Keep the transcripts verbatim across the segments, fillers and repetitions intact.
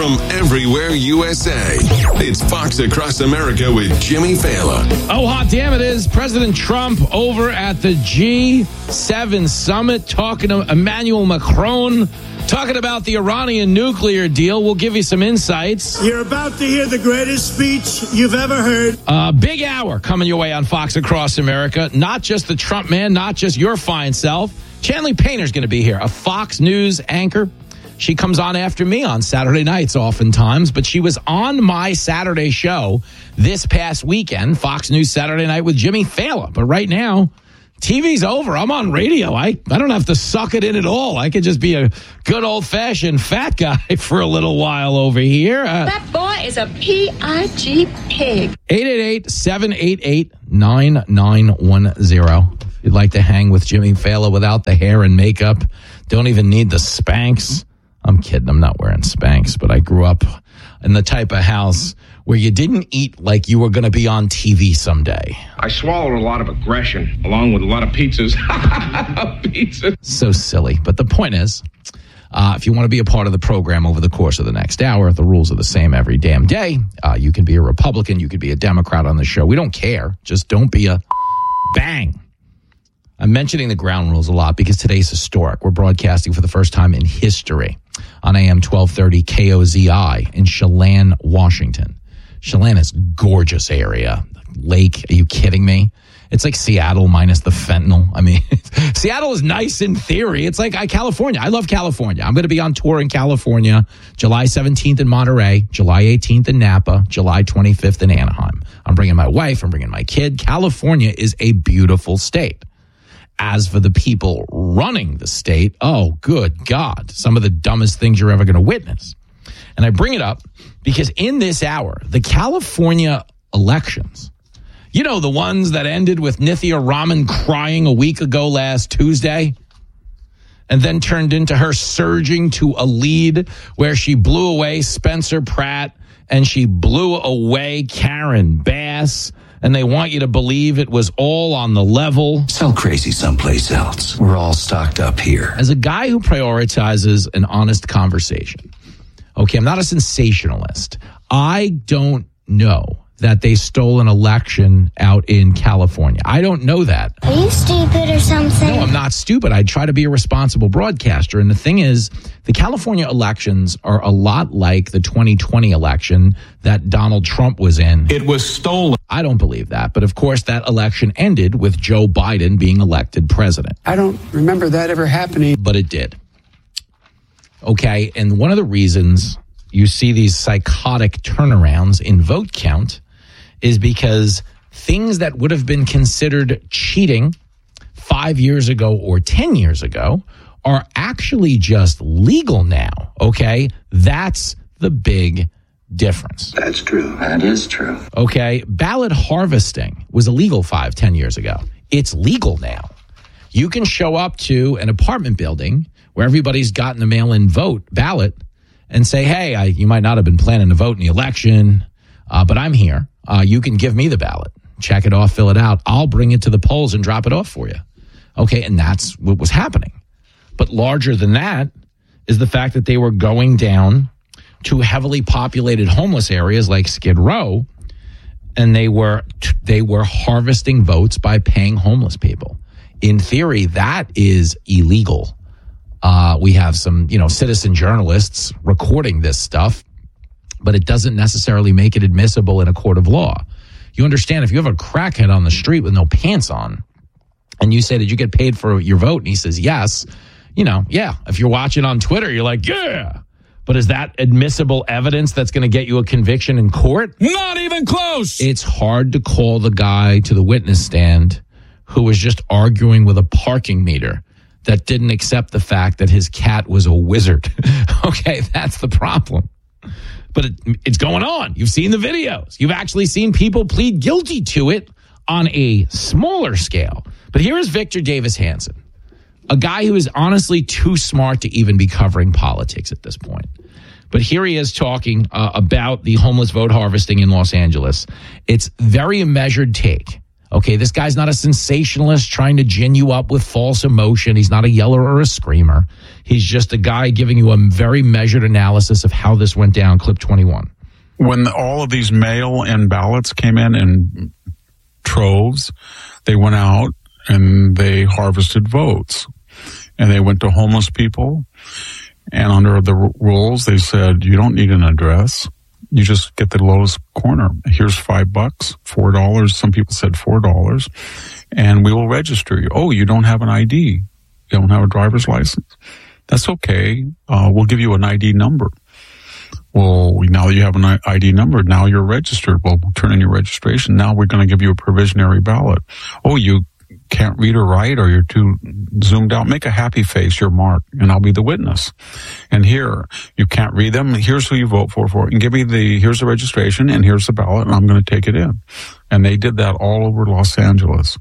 from everywhere U S A. It's Fox Across America with Jimmy Fallon. Oh, hot damn it is. President Trump over at the G seven summit talking to Emmanuel Macron, talking about the Iranian nuclear deal. We'll give you some insights. You're about to hear the greatest speech you've ever heard. Uh, big hour coming your way on Fox Across America. Not just the Trump man, not just your fine self. Chanley Painter's going to be here, a Fox News anchor. She comes on after me on Saturday nights oftentimes, but she was on my Saturday show this past weekend, Fox News Saturday Night with Jimmy Fallon. But right now, T V's over. I'm on radio. I, I don't have to suck it in at all. I could just be a good old-fashioned fat guy for a little while over here. Uh, that boy is a P I G pig. eight eight eight, seven eight eight, nine nine one zero. If you'd like to hang with Jimmy Fallon without the hair and makeup, don't even need the Spanx. I'm kidding. I'm not wearing Spanx, but I grew up in the type of house where you didn't eat like you were going to be on T V someday. I swallowed a lot of aggression along with a lot of pizzas. Pizza. So silly. But the point is, uh, if you want to be a part of the program over the course of the next hour, the rules are the same every damn day. Uh, you can be a Republican. You could be a Democrat on the show. We don't care. Just don't be a bang. I'm mentioning the ground rules a lot because today's historic. We're broadcasting for the first time in history on A M twelve thirty K O Z I in Chelan, Washington. Chelan is a gorgeous area. Lake, are you kidding me? It's like Seattle minus the fentanyl. I mean, Seattle is nice in theory. It's like I, California. I love California. I'm going to be on tour in California, July seventeenth in Monterey, July eighteenth in Napa, July twenty-fifth in Anaheim. I'm bringing my wife. I'm bringing my kid. California is a beautiful state. As for the people running the state, oh, good God, some of the dumbest things you're ever going to witness. And I bring it up because in this hour, the California elections, you know, the ones that ended with Nithya Raman crying a week ago last Tuesday and then turned into her surging to a lead where she blew away Spencer Pratt and she blew away Karen Bass. And they want you to believe it was all on the level. Sell crazy someplace else. We're all stocked up here. As a guy who prioritizes an honest conversation, okay, I'm not a sensationalist. I don't know that they stole an election out in California. I don't know that. Are you stupid or something? No, I'm not stupid. I try to be a responsible broadcaster. And the thing is, the California elections are a lot like the twenty twenty election that Donald Trump was in. It was stolen. I don't believe that. But of course, that election ended with Joe Biden being elected president. I don't remember that ever happening. But it did. Okay. And one of the reasons you see these psychotic turnarounds in vote count is because things that would have been considered cheating five years ago or ten years ago are actually just legal now, okay? That's the big difference. That's true. That is true. Okay, ballot harvesting was illegal five, ten years ago. It's legal now. You can show up to an apartment building where everybody's gotten a mail-in vote ballot and say, hey, I, you might not have been planning to vote in the election, uh, but I'm here. Uh, you can give me the ballot, check it off, fill it out. I'll bring it to the polls and drop it off for you. Okay, and that's what was happening. But larger than that is the fact that they were going down to heavily populated homeless areas like Skid Row, and they were they were harvesting votes by paying homeless people. In theory, that is illegal. Uh, we have some, you know, citizen journalists recording this stuff, but it doesn't necessarily make it admissible in a court of law. You understand, if you have a crackhead on the street with no pants on, and you say, did you get paid for your vote? And he says, yes. You know, yeah. If you're watching on Twitter, you're like, yeah. But is that admissible evidence that's going to get you a conviction in court? Not even close. It's hard to call the guy to the witness stand who was just arguing with a parking meter that didn't accept the fact that his cat was a wizard. Okay, that's the problem. But it, it's going on. You've seen the videos. You've actually seen people plead guilty to it on a smaller scale. But here is Victor Davis Hanson, a guy who is honestly too smart to even be covering politics at this point. But here he is talking uh, about the homeless vote harvesting in Los Angeles. It's very measured take. Okay, this guy's not a sensationalist trying to gin you up with false emotion. He's not a yeller or a screamer. He's just a guy giving you a very measured analysis of how this went down. Clip twenty-one. When all of these mail-in ballots came in in troves, they went out and they harvested votes. And they went to homeless people. And under the r- rules, they said, you don't need an address. You just get the lowest corner. Here's five bucks, four dollars. Some people said four dollars, and we will register you. Oh, you don't have an I D. You don't have a driver's license. That's okay. Uh, we'll give you an I D number. Well, now you have an I D number. Now you're registered. Well, turn in your registration. Now we're going to give you a provisionary ballot. Oh, you can't read or write, or you're too zoomed out. Make a happy face, your mark, and I'll be the witness. And here, you can't read them. Here's who you vote for, for, and give me the, here's the registration, and here's the ballot, and I'm going to take it in. And they did that all over Los Angeles.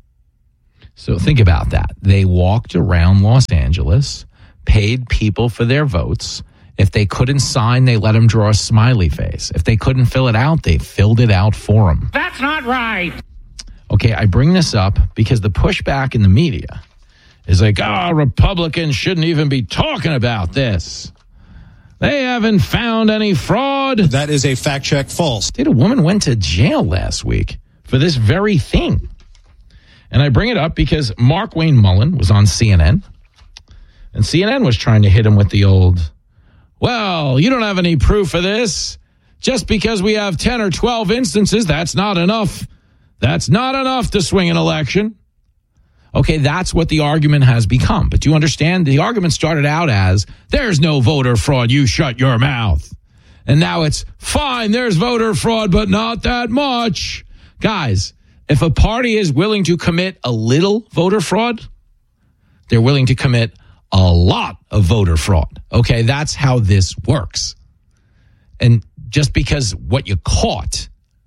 So think about that. They walked around Los Angeles, paid people for their votes. If they couldn't sign, they let them draw a smiley face. If they couldn't fill it out, they filled it out for them. That's not right. Okay, I bring this up because the pushback in the media is like, oh, Republicans shouldn't even be talking about this. They haven't found any fraud. That is a fact check false. Dude, a woman went to jail last week for this very thing. And I bring it up because Mark Wayne Mullen was on C N N. And C N N was trying to hit him with the old, well, you don't have any proof of this. Just because we have ten or twelve instances, that's not enough. That's not enough to swing an election. Okay, that's what the argument has become. But do you understand? The argument started out as, there's no voter fraud, you shut your mouth. And now it's, fine, there's voter fraud, but not that much. Guys, if a party is willing to commit a little voter fraud, they're willing to commit a lot of voter fraud. Okay, that's how this works. And just because what you caught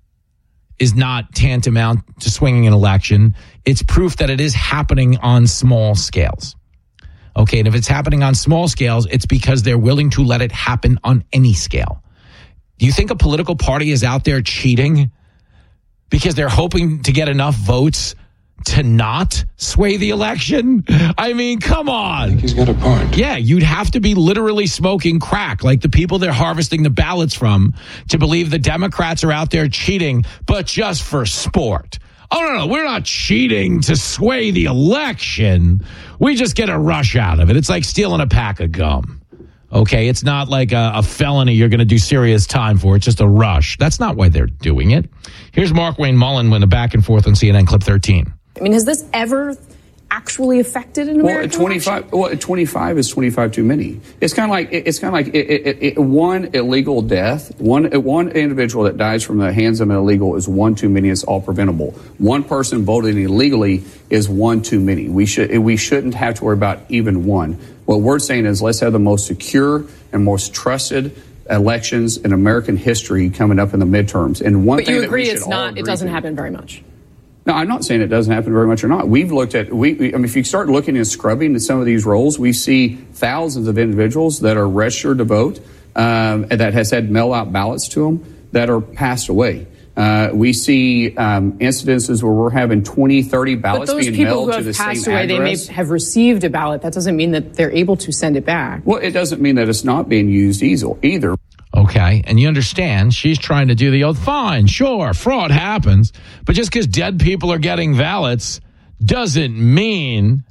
is not tantamount to swinging an election, it's proof that it is happening on small scales. Okay, and if it's happening on small scales, it's because they're willing to let it happen on any scale. Do you think a political party is out there cheating because they're hoping to get enough votes to not sway the election? I mean, come on. I think he's got a point. Yeah, you'd have to be literally smoking crack, like the people they're harvesting the ballots from, to believe the Democrats are out there cheating, but just for sport. Oh, no, no, we're not cheating to sway the election. We just get a rush out of it. It's like stealing a pack of gum. Okay, it's not like a, a felony you're going to do serious time for. It's just a rush. That's not why they're doing it. Here's Mark Wayne Mullen with a back and forth on C N N, clip thirteen. I mean, has this ever actually affected an American well, twenty-five, well, twenty-five is twenty-five too many. It's kind of like it's kind of like it, it, it, one illegal death, one one individual that dies from the hands of an illegal is one too many. It's all preventable. One person voting illegally is one too many. We should we shouldn't have to worry about even one. What we're saying is let's have the most secure and most trusted elections in American history coming up in the midterms. And one but thing you that agree we it's not. agree It doesn't to, happen very much. No, I'm not saying it doesn't happen very much or not. We've looked at, we, we, I mean, if you start looking and scrubbing at some of these rolls, we see thousands of individuals that are registered to vote, um, and that has had mail-out ballots to them that are passed away. Uh, we see um, incidences where we're having twenty, thirty ballots being mailed to the same address. But those people who have passed away, they may have received a ballot. That doesn't mean that they're able to send it back. Well, it doesn't mean that it's not being used either. Okay, and you understand she's trying to do the old, fine, sure, fraud happens, but just because dead people are getting ballots doesn't mean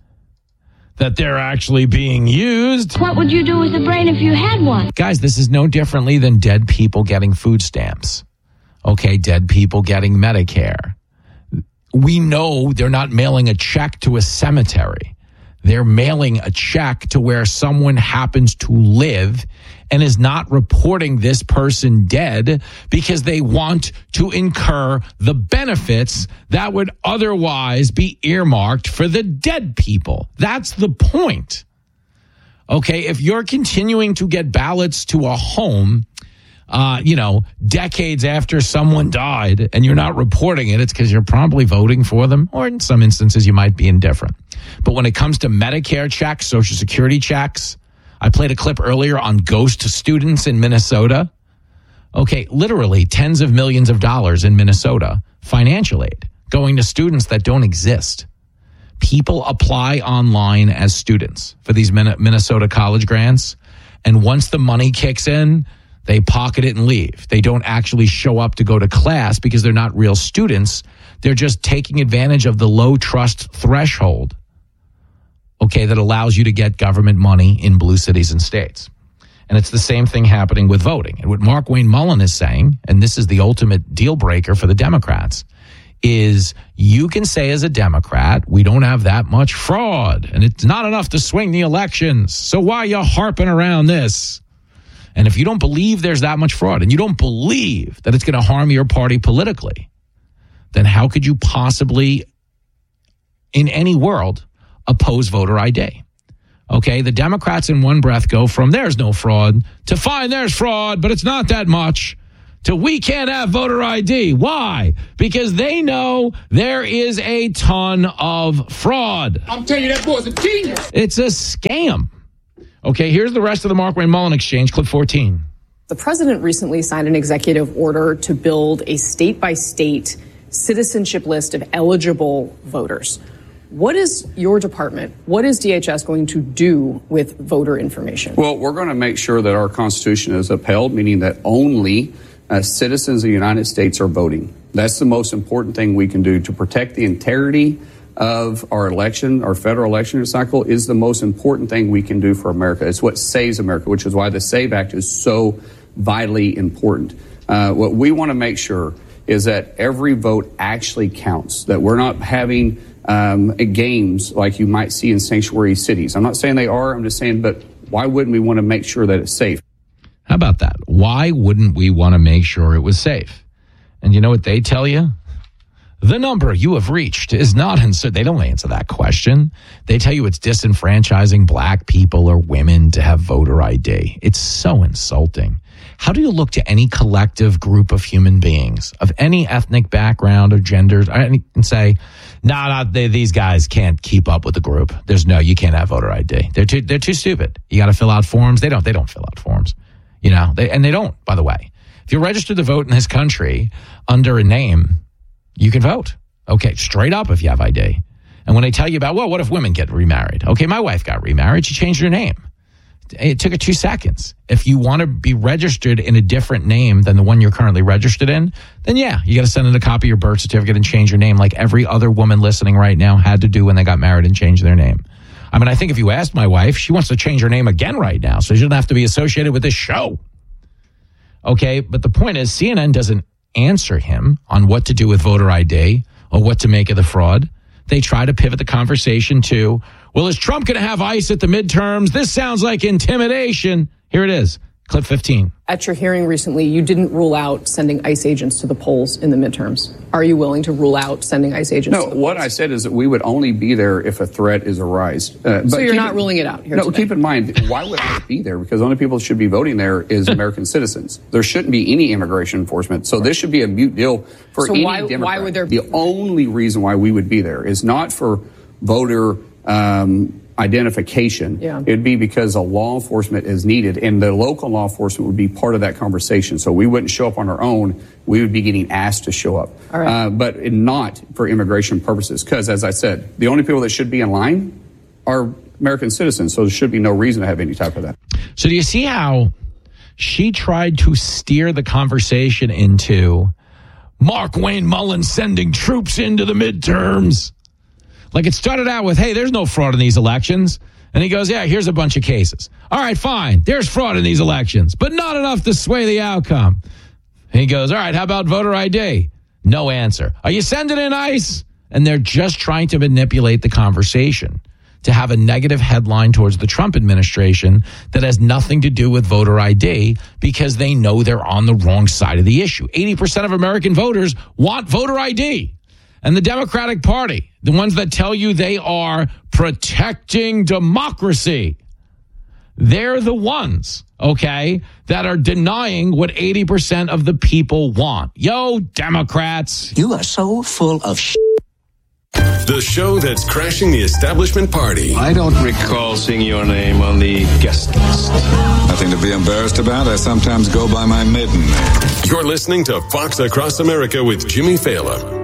that they're actually being used. What would you do with a brain if you had one? Guys, this is no differently than dead people getting food stamps. Okay, dead people getting Medicare. We know they're not mailing a check to a cemetery. They're mailing a check to where someone happens to live and is not reporting this person dead because they want to incur the benefits that would otherwise be earmarked for the dead people. That's the point. Okay, if you're continuing to get ballots to a home, uh, you know, decades after someone died and you're not reporting it, it's because you're probably voting for them, or in some instances you might be indifferent. But when it comes to Medicare checks, Social Security checks, I played a clip earlier on ghost students in Minnesota. Okay, literally tens of millions of dollars in Minnesota, financial aid. going to students that don't exist. People apply online as students for these Minnesota college grants. And once the money kicks in, they pocket it and leave. They don't actually show up to go to class because they're not real students. They're just taking advantage of the low trust threshold, okay, that allows you to get government money in blue cities and states. And it's the same thing happening with voting. And what Markwayne Mullin is saying, and this is the ultimate deal breaker for the Democrats, is you can say as a Democrat, we don't have that much fraud, and it's not enough to swing the elections. So why are you harping around this? And if you don't believe there's that much fraud, and you don't believe that it's going to harm your party politically, then how could you possibly, in any world, oppose voter I D? Okay, the Democrats in one breath go from there's no fraud to fine, there's fraud, but it's not that much, to we can't have voter I D. Why? Because they know there is a ton of fraud. I'm telling you, that boy's a genius. It's a scam. Okay, here's the rest of the Markwayne Mullin exchange, clip fourteen. The president recently signed an executive order to build a state-by-state citizenship list of eligible voters. What is your department, what is D H S going to do with voter information? Well, we're going to make sure that our Constitution is upheld, meaning that only uh, citizens of the United States are voting. That's the most important thing we can do to protect the integrity of our election. Our federal election cycle is the most important thing we can do for America. It's what saves America, which is why the SAVE Act is so vitally important. Uh, what we want to make sure is that every vote actually counts, that we're not having um, games like you might see in sanctuary cities. I'm not saying they are. I'm just saying, but why wouldn't we want to make sure that it's safe? How about that? Why wouldn't we want to make sure it was safe? And you know what they tell you? The number you have reached is not, and so they don't answer that question. They tell you it's disenfranchising black people or women to have voter I D. It's so insulting. How do you look to any collective group of human beings of any ethnic background or genders and say, no, nah, nah, they, these guys can't keep up with the group. There's no, you can't have voter I D. They're too, they're too stupid. You got to fill out forms. They don't, they don't fill out forms, you know, they, and they don't, by the way. If you're registered to vote in this country under a name, you can vote. Okay, straight up if you have I D. And when they tell you about, well, what if women get remarried? Okay, my wife got remarried. She changed her name. It took her two seconds. If you want to be registered in a different name than the one you're currently registered in, then yeah, you got to send in a copy of your birth certificate and change your name like every other woman listening right now had to do when they got married and changed their name. I mean, I think if you asked my wife, she wants to change her name again right now, so she doesn't have to be associated with this show. Okay, but the point is C N N doesn't answer him on what to do with voter I D or what to make of the fraud. They try to pivot the conversation to, well, is Trump going to have ICE at the midterms? This sounds like intimidation. Here it is. Clip fifteen. At your hearing recently, you didn't rule out sending ICE agents to the polls in the midterms. Are you willing to rule out sending ICE agents no, to the what polls? I said is that we would only be there if a threat is arise. Uh, so but you're not it, ruling it out here No, today. keep in mind, why would I be there? Because the only people that should be voting there is American citizens. There shouldn't be any immigration enforcement. So this should be a mute deal for so any why, Democrat. why would there The only reason why we would be there is not for voter um identification. Yeah. It'd be because a law enforcement is needed, and the local law enforcement would be part of that conversation. So we wouldn't show up on our own. We would be getting asked to show up. All right. Uh, but not for immigration purposes. Because, as I said, the only people that should be in line are American citizens. So there should be no reason to have any type of that. So do you see how she tried to steer the conversation into Markwayne Mullin sending troops into the midterms? Like it started out with, hey, there's no fraud in these elections. And he goes, yeah, here's a bunch of cases. All right, fine. There's fraud in these elections, but not enough to sway the outcome. And he goes, all right, how about voter I D? No answer. Are you sending in ICE? And they're just trying to manipulate the conversation to have a negative headline towards the Trump administration that has nothing to do with voter I D because they know they're on the wrong side of the issue. eighty percent of American voters want voter I D. And the Democratic Party, the ones that tell you they are protecting democracy, they're the ones, okay, that are denying what eighty percent of the people want. Yo, Democrats. You are so full of shit. The show that's crashing the establishment party. I don't recall seeing your name on the guest list. Nothing to be embarrassed about. I sometimes go by my maiden name. You're listening to Fox Across America with Jimmy Fallon.